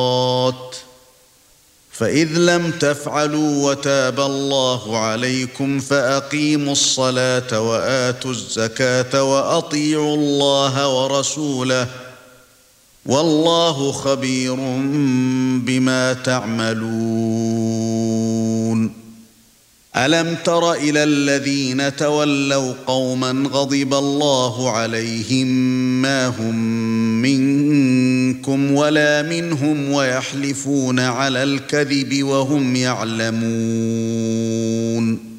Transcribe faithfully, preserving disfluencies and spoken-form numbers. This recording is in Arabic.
فإذ لم تفعلوا وتاب الله عليكم فأقيموا الصلاة وآتوا الزكاة وأطيعوا الله ورسوله والله خبير بما تعملون ألم تر إلى الذين تولوا قوما غضب الله عليهم ما هم منكم ولا منهم ويحلفون على الكذب وهم يعلمون